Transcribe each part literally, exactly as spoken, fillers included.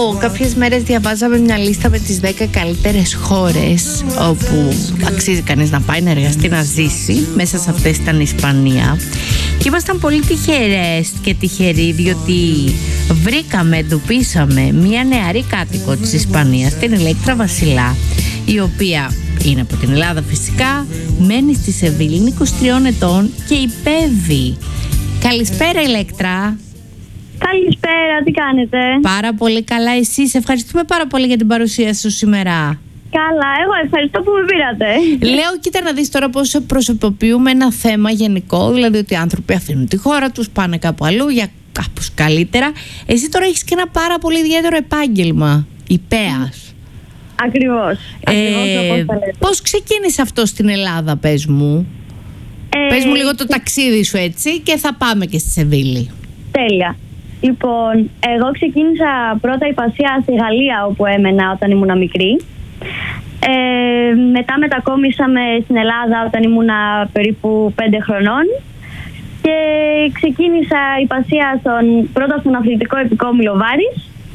κάποιες μέρες διαβάζαμε μια λίστα με τις δέκα καλύτερες χώρες όπου αξίζει κανείς να πάει να εργαστεί, να ζήσει. Μέσα σε αυτές ήταν η Ισπανία. Και ήμασταν πολύ τυχερές και τυχεροί, διότι βρήκαμε, εντοπίσαμε μια νεαρή κάτοικο της Ισπανίας, την Ηλέκτρα Βασιλά, η οποία είναι από την Ελλάδα φυσικά, μένει στη Σεβίλη, είναι είκοσι τριών ετών και υπέβη. Καλησπέρα Ηλέκτρα. Καλησπέρα, τι κάνετε? Πάρα πολύ καλά, εσείς? Ευχαριστούμε πάρα πολύ για την παρουσία σου σήμερα. Καλά, εγώ ευχαριστώ που με πήρατε. Λέω, κοίτα να δεις τώρα πώς προσωποποιούμε ένα θέμα γενικό, δηλαδή ότι οι άνθρωποι αφήνουν τη χώρα τους, πάνε κάπου αλλού για κάπως καλύτερα. Εσύ τώρα έχεις και ένα πάρα πολύ ιδιαίτερο επάγγελμα, υπέας. Ακριβώς, ακριβώς ε, όπως θα λέτε. Πώς ξεκίνησε αυτό στην Ελλάδα, πες μου? Ε, πες μου λίγο το ταξίδι σου έτσι και θα πάμε και στη Σεβίλη. Τέλεια. Λοιπόν, εγώ ξεκίνησα πρώτα υπασία στη Γαλλία, όπου έμενα όταν ήμουν μικρή. Ε, μετά μετακόμισαμε στην Ελλάδα όταν ήμουνα περίπου πέντε χρονών και ξεκίνησα υπασία στον, πρώτα στον αθλητικό επικόμιλο Βάρης.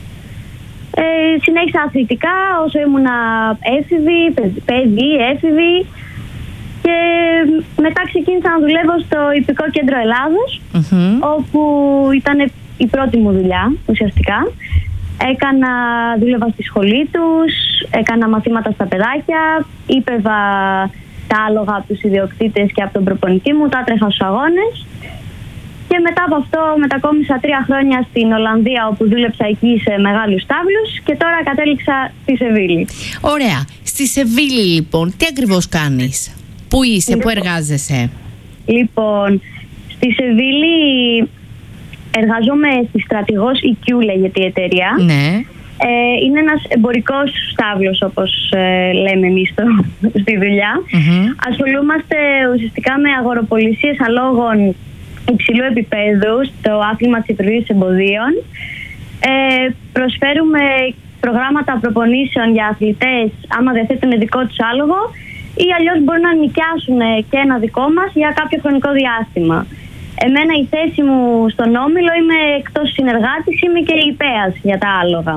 Ε, συνέχισα αθλητικά όσο ήμουνα έφηβη, παιδί, έφηβη, και μετά ξεκίνησα να δουλεύω στο Ιππικό Κέντρο Ελλάδος, mm-hmm. όπου ήταν η πρώτη μου δουλειά ουσιαστικά. Έκανα, δούλευα στη σχολή τους, έκανα μαθήματα στα παιδάκια, ήπευα τα άλογα από τους ιδιοκτήτες και από τον προπονητή μου, τα έτρεχα στους αγώνες. Και μετά από αυτό μετακόμισα τρία χρόνια στην Ολλανδία, όπου δούλεψα εκεί σε μεγάλους στάβλους, και τώρα κατέληξα στη Σεβίλη. Ωραία. Στη Σεβίλη λοιπόν, τι ακριβώς κάνεις? Πού είσαι, λοιπόν, πού εργάζεσαι? Λοιπόν, στη Σεβίλη εργαζόμαι στη Στρατηγός ι κιου, λέγεται η εταιρεία. Ναι. Ε, είναι ένας εμπορικός στάβλος, όπως ε, λέμε εμείς στο, στη δουλειά. Mm-hmm. Ασχολούμαστε ουσιαστικά με αγοροπολισίες αλόγων υψηλού επίπεδου στο άθλημα της υπηρεσίας εμποδίων. Ε, προσφέρουμε προγράμματα προπονήσεων για αθλητές άμα διαθέτουν δικό τους άλογο, ή αλλιώς μπορούν να νοικιάσουν και ένα δικό μας για κάποιο χρονικό διάστημα. Εμένα η θέση μου στον όμιλο, είμαι εκτός συνεργάτης, είμαι και υπέας για τα άλογα.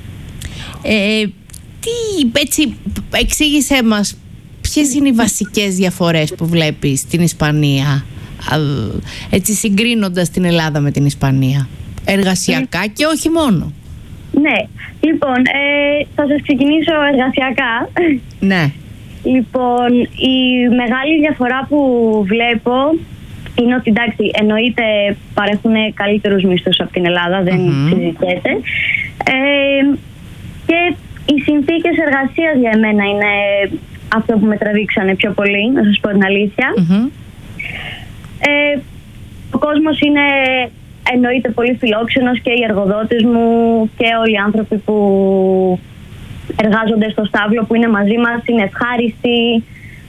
Ε, τι, έτσι, εξήγησέ μας ποιες είναι οι βασικές διαφορές που βλέπεις στην Ισπανία, έτσι συγκρίνοντας την Ελλάδα με την Ισπανία, εργασιακά και όχι μόνο. Ναι, λοιπόν, ε, θα σας ξεκινήσω εργασιακά. Ναι. Λοιπόν, η μεγάλη διαφορά που βλέπω είναι ότι, εντάξει, εννοείται παρέχουν καλύτερους μισθούς από την Ελλάδα, δεν mm-hmm. συζητιέται. Ε, και οι συνθήκες εργασίας για εμένα είναι αυτό που με τραβήξανε πιο πολύ, να σας πω την αλήθεια. Mm-hmm. Ε, ο κόσμος είναι, εννοείται, πολύ φιλόξενος, και οι εργοδότες μου και όλοι οι άνθρωποι που εργάζονται στο στάβλο, που είναι μαζί μας, είναι ευχάριστοι.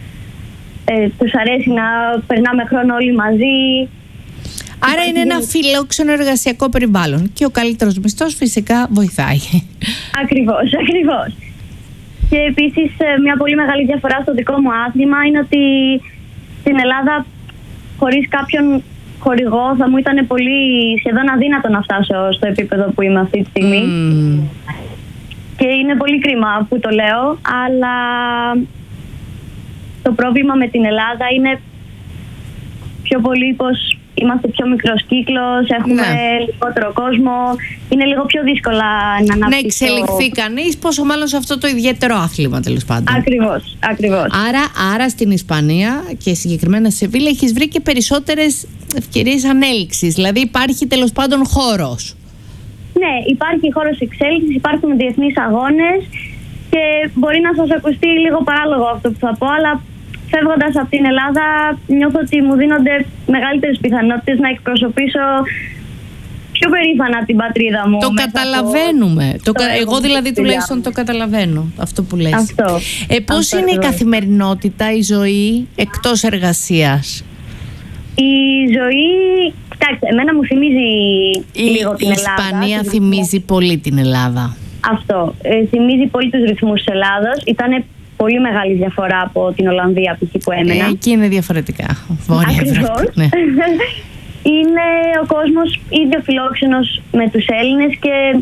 Ε, τους αρέσει να περνάμε χρόνο όλοι μαζί. Άρα είναι ένα φιλόξενο εργασιακό περιβάλλον, και ο καλύτερος μισθός φυσικά βοηθάει. Ακριβώς, ακριβώς. Και επίσης μια πολύ μεγάλη διαφορά στο δικό μου άθλημα είναι ότι στην Ελλάδα, χωρίς κάποιον χορηγό, θα μου ήταν πολύ, σχεδόν αδύνατο να φτάσω στο επίπεδο που είμαι αυτή τη στιγμή. Mm. Και είναι πολύ κρίμα που το λέω, αλλά το πρόβλημα με την Ελλάδα είναι πιο πολύ πως είμαστε πιο μικρός κύκλος, έχουμε ναι. λιγότερο κόσμο, είναι λίγο πιο δύσκολα να αναπτύξω. Να εξελιχθεί κανείς, πόσο μάλλον σε αυτό το ιδιαίτερο άθλημα, τέλος πάντων. Ακριβώς, ακριβώς. Άρα, άρα στην Ισπανία και συγκεκριμένα σε Σεβίλη έχεις βρει και περισσότερες ευκαιρίες ανέλυξης, δηλαδή υπάρχει τέλος πάντων χώρος. Ναι, υπάρχει χώρος εξέλιξης, υπάρχουν διεθνείς αγώνες, και μπορεί να σας ακουστεί λίγο παράλογο αυτό που θα πω, αλλά φεύγοντας από την Ελλάδα νιώθω ότι μου δίνονται μεγαλύτερες πιθανότητες να εκπροσωπήσω πιο περήφανα την πατρίδα μου. Το καταλαβαίνουμε. Το το κα... Εγώ δηλαδή τουλάχιστον το καταλαβαίνω αυτό που λες. Αυτό. Ε, πώς αυτό είναι ακριβώς. η καθημερινότητα, η ζωή εκτός εργασίας? Η ζωή, κοιτάξτε, εμένα μου θυμίζει η, λίγο την η Ελλάδα. Η Ισπανία θυμίζει πολύ την Ελλάδα. Αυτό. Ε, θυμίζει πολύ τους ρυθμούς της Ελλάδος. Ήτανε πολύ μεγάλη διαφορά από την Ολλανδία που έμενα. Ε, εκεί είναι διαφορετικά. Βόρεια Ευρώπη. Ναι. Είναι ο κόσμος ίδιο φιλόξενος με τους Έλληνες, και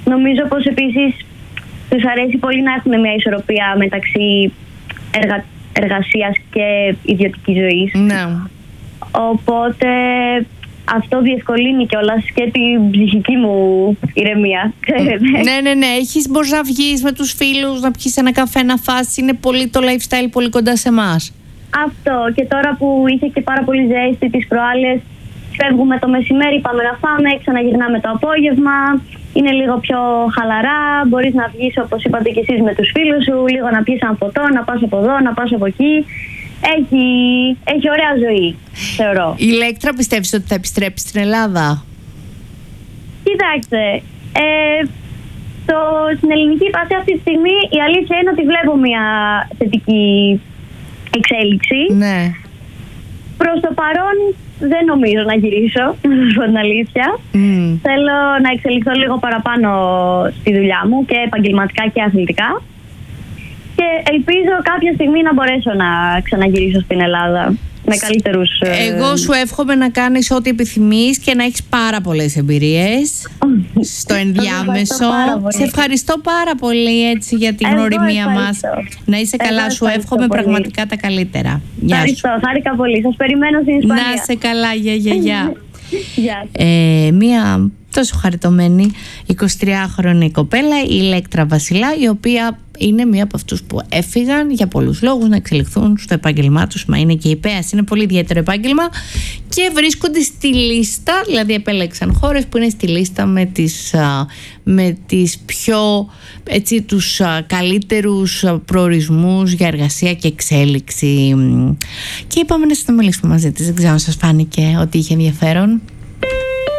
νομίζω πως επίσης τους αρέσει πολύ να έχουν μια ισορροπία μεταξύ εργα... εργασίας και ιδιωτικής ζωής. Ναι. Οπότε αυτό διευκολύνει κιόλας και την ψυχική μου ηρεμία. Ναι, ναι, ναι. Έχεις, μπορείς να βγεις με τους φίλους, να πιεις ένα καφέ, να φας. Είναι πολύ το lifestyle πολύ κοντά σε εμάς. Αυτό. Και τώρα που είχε και πάρα πολύ ζέστη τις προάλλες, φεύγουμε το μεσημέρι, πάμε να φάμε, ξαναγυρνάμε το απόγευμα. Είναι λίγο πιο χαλαρά. Μπορείς να βγεις, όπως είπατε και εσείς, με τους φίλους σου, λίγο να πιεις ένα ποτό, να πας από εδώ, να πας από εκεί. Έχει, έχει ωραία ζωή, θεωρώ. Η Ηλέκτρα πιστεύεις ότι θα επιστρέψει στην Ελλάδα? Κοιτάξτε, ε, το, στην ελληνική φάση αυτή τη στιγμή η αλήθεια είναι ότι βλέπω μια θετική εξέλιξη. Ναι. Προς το παρόν δεν νομίζω να γυρίσω, να σας πω την αλήθεια. Mm. Θέλω να εξελιχθώ λίγο παραπάνω στη δουλειά μου και επαγγελματικά και αθλητικά. Και ελπίζω κάποια στιγμή να μπορέσω να ξαναγυρίσω στην Ελλάδα με καλύτερους... Εγώ σου εύχομαι να κάνεις ό,τι επιθυμείς και να έχεις πάρα πολλές εμπειρίες στο ενδιάμεσο. Σε ευχαριστώ πάρα πολύ έτσι για την γνωριμία μας. Να είσαι καλά, εγώ σου εύχομαι πολύ. Πραγματικά τα καλύτερα. Ευχαριστώ, χάρηκα πολύ. Σας περιμένω στην Ισπανία. Να είσαι καλά, γεια, γεια, γεια. Γεια. Ε, μία τόσο χαριτωμένη εικοσιτριάχρονη κοπέλα, η Ηλέκτρα Βασιλά, η οποία είναι μία από αυτούς που έφυγαν για πολλούς λόγους να εξελιχθούν στο επάγγελμά τους. Μα είναι και υπέας, είναι πολύ ιδιαίτερο επάγγελμα και βρίσκονται στη λίστα, δηλαδή επέλεξαν χώρες που είναι στη λίστα με τις, με τις πιο έτσι, τους καλύτερους προορισμούς για εργασία και εξέλιξη. Και είπαμε να συνομιλήσουμε μαζί της. Δεν ξέρω αν σας φάνηκε ότι είχε ενδιαφέρον.